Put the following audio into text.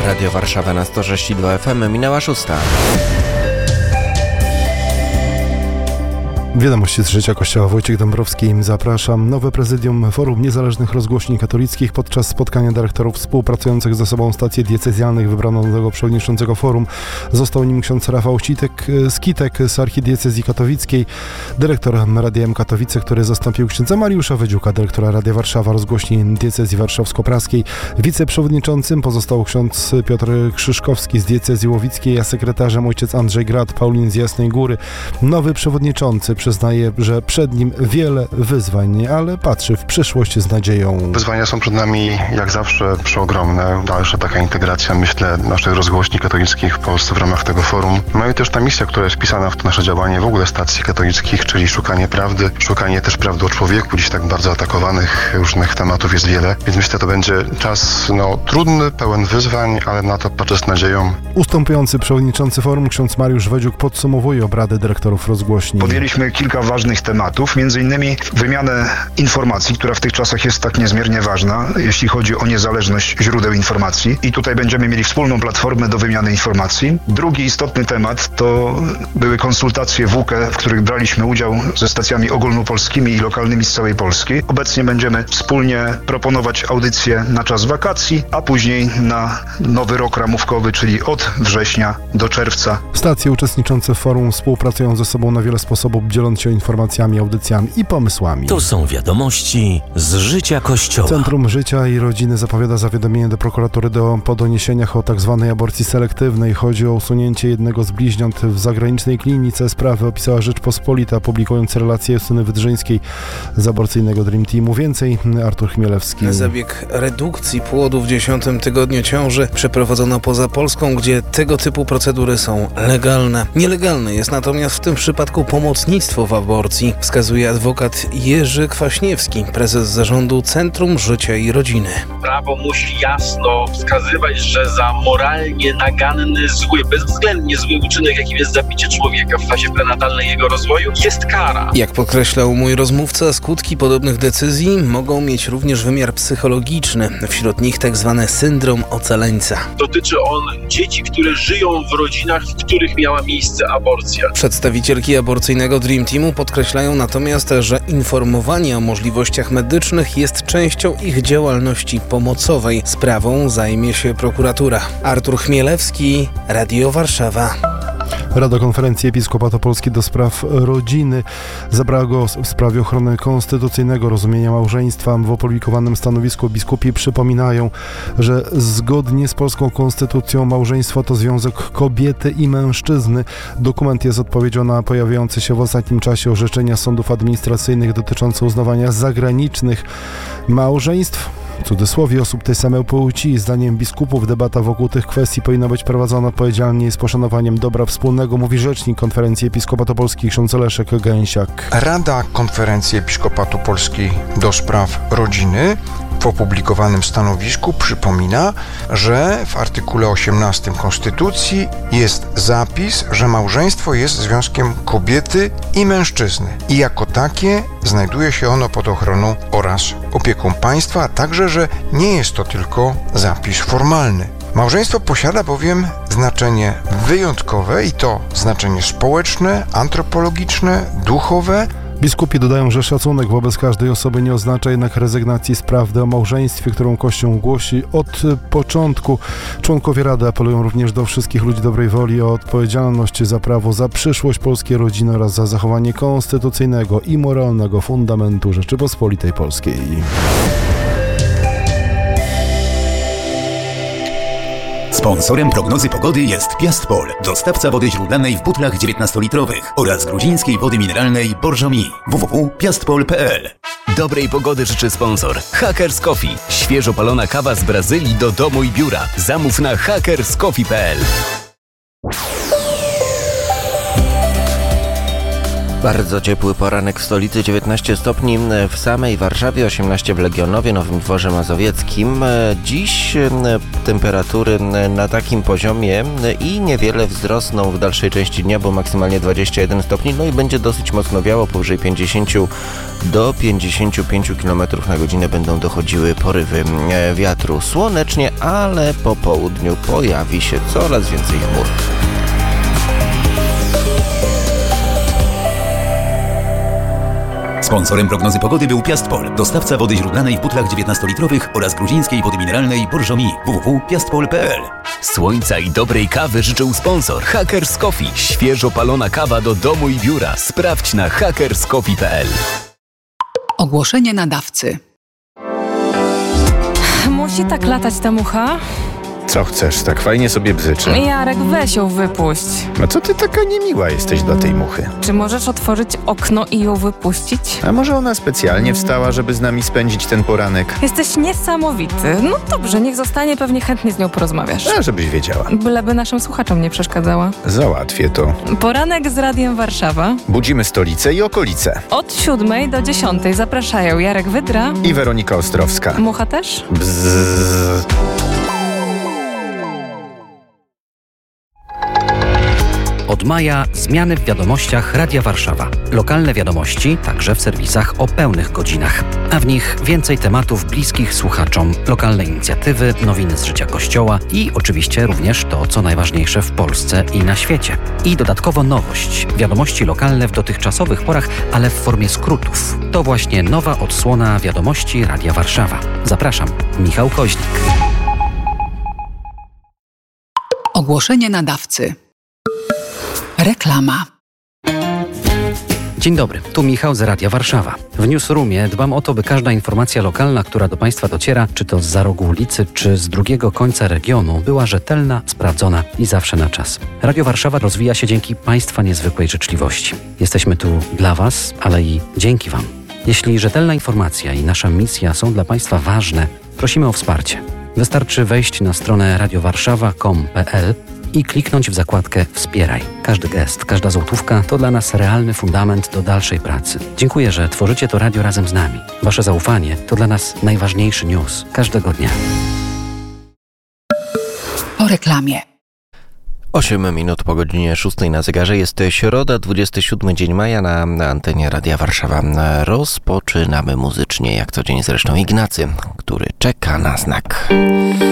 Radio Warszawa na 106,2 FM, minęła 6. Wiadomości z życia Kościoła. Wojciech Dąbrowski, zapraszam. Nowe prezydium Forum Niezależnych Rozgłośni Katolickich. Podczas spotkania dyrektorów współpracujących ze sobą stacji diecezjalnych wybrano nowego przewodniczącego forum. Został nim ksiądz Rafał Skitek z archidiecezji katowickiej, dyrektor Radia M Katowice, który zastąpił księdza Mariusza Wedziuka, dyrektora Radia Warszawa Rozgłośni Diecezji Warszawsko-Praskiej. Wiceprzewodniczącym pozostał ksiądz Piotr Krzyszkowski z diecezji łowickiej, a sekretarzem ojciec Andrzej Grad, Paulin z Jasnej Góry. Nowy przewodniczący przyznaje, że przed nim wiele wyzwań, ale patrzy w przyszłość z nadzieją. Wyzwania są przed nami jak zawsze przeogromne. Dalsza taka integracja, myślę, naszych rozgłośni katolickich w Polsce w ramach tego forum. No i też ta misja, która jest wpisana w to nasze działanie w ogóle stacji katolickich, czyli szukanie prawdy, szukanie też prawdy o człowieku. Dziś tak bardzo atakowanych różnych tematów jest wiele, więc myślę, to będzie czas trudny, pełen wyzwań, ale na to patrzę z nadzieją. Ustępujący przewodniczący forum ksiądz Mariusz Wedziuk podsumowuje obrady dyrektorów rozgłośni. Podjęliśmy kilka ważnych tematów, między innymi wymianę informacji, która w tych czasach jest tak niezmiernie ważna, jeśli chodzi o niezależność źródeł informacji, i tutaj będziemy mieli wspólną platformę do wymiany informacji. Drugi istotny temat to były konsultacje WUKE, w których braliśmy udział ze stacjami ogólnopolskimi i lokalnymi z całej Polski. Obecnie będziemy wspólnie proponować audycje na czas wakacji, a później na nowy rok ramówkowy, czyli od września do czerwca. Stacje uczestniczące w forum współpracują ze sobą na wiele sposobów, dzieląc się informacjami, audycjami i pomysłami. To są wiadomości z życia Kościoła. Centrum Życia i Rodziny zapowiada zawiadomienie do prokuratury po doniesieniach o tzw. aborcji selektywnej. Chodzi o usunięcie jednego z bliźniąt w zagranicznej klinice. Sprawę opisała Rzeczpospolita, publikując relację Justyny Wydrzyńskiej z aborcyjnego Dream Teamu. Więcej Artur Chmielewski. Zabieg redukcji płodu w 10. tygodniu ciąży przeprowadzono poza Polską, gdzie tego typu procedury są legalne. Nielegalne jest natomiast w tym przypadku pomocnictwo w aborcji, wskazuje adwokat Jerzy Kwaśniewski, prezes zarządu Centrum Życia i Rodziny. Prawo musi jasno wskazywać, że za moralnie naganny, zły, bezwzględnie zły uczynek, jakim jest zabicie człowieka w fazie prenatalnej jego rozwoju, jest kara. Jak podkreślał mój rozmówca, skutki podobnych decyzji mogą mieć również wymiar psychologiczny. Wśród nich tzw. syndrom ocaleńca. Dotyczy on dzieci, które żyją w rodzinach, w których miała miejsce aborcja. Przedstawicielki aborcyjnego Dream Teamu podkreślają natomiast, że informowanie o możliwościach medycznych jest częścią ich działalności pomocowej. Sprawą zajmie się prokuratura. Artur Chmielewski, Radio Warszawa. Rada Konferencji Episkopatu Polski do spraw rodziny zabrała głos w sprawie ochrony konstytucyjnego rozumienia małżeństwa. W opublikowanym stanowisku biskupi przypominają, że zgodnie z polską konstytucją małżeństwo to związek kobiety i mężczyzny. Dokument jest odpowiedzią na pojawiające się w ostatnim czasie orzeczenia sądów administracyjnych dotyczące uznawania zagranicznych małżeństw, w cudzysłowie, osób tej samej płci. Zdaniem biskupów debata wokół tych kwestii powinna być prowadzona odpowiedzialnie i z poszanowaniem dobra wspólnego, mówi rzecznik Konferencji Episkopatu Polski ksiądz Leszek Gęsiak. Rada Konferencji Episkopatu Polski do spraw rodziny w opublikowanym stanowisku przypomina, że w artykule 18 Konstytucji jest zapis, że małżeństwo jest związkiem kobiety i mężczyzny i jako takie znajduje się ono pod ochroną oraz opieką państwa, a także, że nie jest to tylko zapis formalny. Małżeństwo posiada bowiem znaczenie wyjątkowe i to znaczenie społeczne, antropologiczne, duchowe. Biskupi dodają, że szacunek wobec każdej osoby nie oznacza jednak rezygnacji z prawdy o małżeństwie, którą Kościół głosi od początku. Członkowie Rady apelują również do wszystkich ludzi dobrej woli o odpowiedzialność za prawo, za przyszłość polskiej rodziny oraz za zachowanie konstytucyjnego i moralnego fundamentu Rzeczypospolitej Polskiej. Sponsorem prognozy pogody jest Piastpol, dostawca wody źródlanej w butlach 19-litrowych oraz gruzińskiej wody mineralnej Borżomi. www.piastpol.pl. Dobrej pogody życzy sponsor Hackers Coffee. Świeżo palona kawa z Brazylii do domu i biura. Zamów na hackerscoffee.pl. Bardzo ciepły poranek w stolicy, 19 stopni w samej Warszawie, 18 w Legionowie, Nowym Dworze Mazowieckim. Dziś temperatury na takim poziomie i niewiele wzrosną w dalszej części dnia, bo maksymalnie 21 stopni, no i będzie dosyć mocno wiało, powyżej 50 do 55 km na godzinę będą dochodziły porywy wiatru. Słonecznie, ale po południu pojawi się coraz więcej chmur. Sponsorem prognozy pogody był Piastpol, dostawca wody źródlanej w butlach 19-litrowych oraz gruzińskiej wody mineralnej Borżomi. www.piastpol.pl. Słońca i dobrej kawy życzył sponsor Hackers Coffee. Świeżo palona kawa do domu i biura. Sprawdź na hackerscoffee.pl. Ogłoszenie nadawcy. Musi tak latać ta mucha? Co chcesz? Tak fajnie sobie bzyczy. Jarek, weź ją wypuść. No co ty taka niemiła jesteś dla tej muchy? Czy możesz otworzyć okno i ją wypuścić? A może ona specjalnie wstała, żeby z nami spędzić ten poranek? Jesteś niesamowity. No dobrze, niech zostanie, pewnie chętnie z nią porozmawiasz. A żebyś wiedziała. Byleby naszym słuchaczom nie przeszkadzała. Załatwię to. Poranek z Radiem Warszawa. Budzimy stolicę i okolice. Od 7 do 10 zapraszają Jarek Wydra i Weronika Ostrowska. Mucha też? Bzzz. Od maja zmiany w wiadomościach Radia Warszawa. Lokalne wiadomości, także w serwisach o pełnych godzinach. A w nich więcej tematów bliskich słuchaczom, lokalne inicjatywy, nowiny z życia Kościoła i oczywiście również to, co najważniejsze w Polsce i na świecie. I dodatkowo nowość. Wiadomości lokalne w dotychczasowych porach, ale w formie skrótów. To właśnie nowa odsłona wiadomości Radia Warszawa. Zapraszam, Michał Koźlik. Ogłoszenie nadawcy. Reklama. Dzień dobry, tu Michał z Radia Warszawa. W Newsroomie dbam o to, by każda informacja lokalna, która do Państwa dociera, czy to zza rogu ulicy, czy z drugiego końca regionu, była rzetelna, sprawdzona i zawsze na czas. Radio Warszawa rozwija się dzięki Państwa niezwykłej życzliwości. Jesteśmy tu dla Was, ale i dzięki Wam. Jeśli rzetelna informacja i nasza misja są dla Państwa ważne, prosimy o wsparcie. Wystarczy wejść na stronę radiowarszawa.com.pl i kliknąć w zakładkę Wspieraj. Każdy gest, każda złotówka to dla nas realny fundament do dalszej pracy. Dziękuję, że tworzycie to radio razem z nami. Wasze zaufanie to dla nas najważniejszy news każdego dnia. Po reklamie. 8 minut po godzinie 6 na zegarze. Jest środa, 27 dzień maja na antenie Radia Warszawa. Rozpoczynamy muzycznie, jak co dzień zresztą Ignacy, który czeka na znak.